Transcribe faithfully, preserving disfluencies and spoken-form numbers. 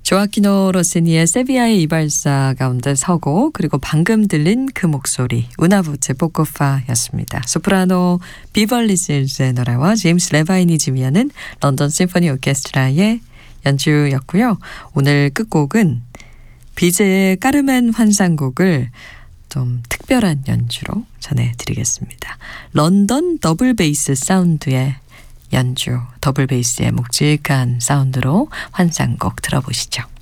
조아키노 로시니의 세비야의 이발사 가운데 서고, 그리고 방금 들린 그 목소리 우나부체 포코파였습니다. 소프라노 비벌리 실즈의 노래와 제임스 레바인이 지휘하는 런던 심포니 오케스트라의 연주였고요. 오늘 끝곡은 비제의 까르멘 환상곡을 좀 특별한 연주로 전해드리겠습니다. 런던 더블 베이스 사운드의 연주, 더블 베이스의 묵직한 사운드로 환상곡 들어보시죠.